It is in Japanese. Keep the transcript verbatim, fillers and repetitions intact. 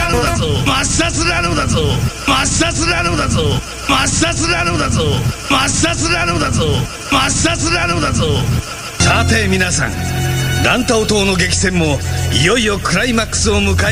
ラノだぞマッサスラノだぞマッサスラノだぞマッサスラノだぞマッサスラノだぞマッサスラノだぞ。さて皆さん、ランタオ島の激戦もいよいよクライマックスを迎え